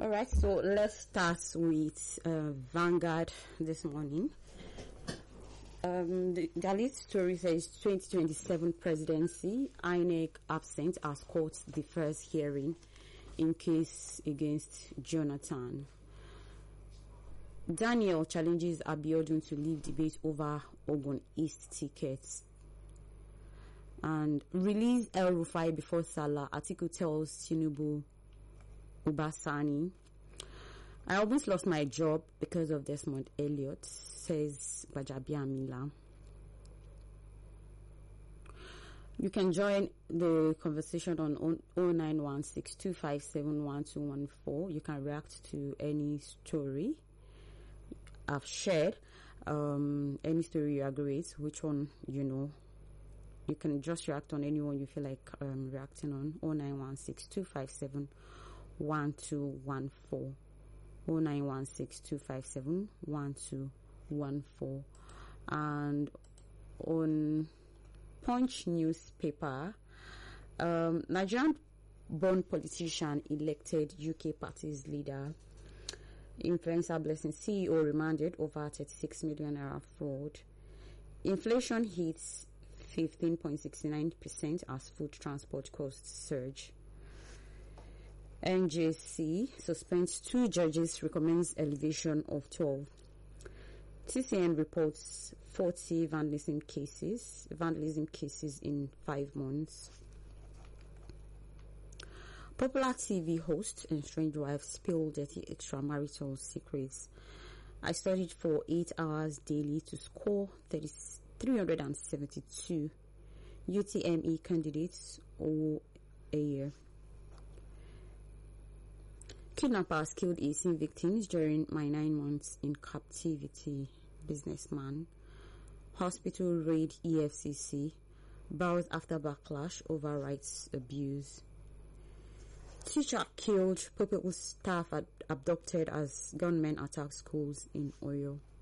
All right, so let's start with Vanguard this morning. The lead story says 2027 presidency, INEC absent as court defers hearing in case against Jonathan. Daniel challenges Abiodun to leave debate over Ogun East tickets. And release El Rufai before Salah, Atiku tells Tinubu Ubasani. I almost lost my job because of Desmond Elliott, says Gbajabiamila. You can join the conversation on 0916-257-1214. You can react to any story I've shared, any story you agree with, which one you know. You can just react on anyone you feel like reacting on. 0916-257-1214. 0916-257-1214. And on Punch newspaper, Nigerian born politician elected UK party's leader. Influencer Blessing CEO remanded over 36 million naira fraud. Inflation hits 15.69% as food transport costs surge. NJC suspends 2 judges, recommends elevation of 12. TCN reports 40 vandalism cases in 5 months. Popular TV host and strange wife spill dirty extramarital secrets. I studied for 8 hours daily to score 372 UTME candidates or a year. Kidnappers killed 18 victims during my 9 months in captivity. Businessman. Hospital raid EFCC. Bows after backlash over rights abuse. Teacher killed. Pupil staff abducted as gunmen attack schools in Oyo.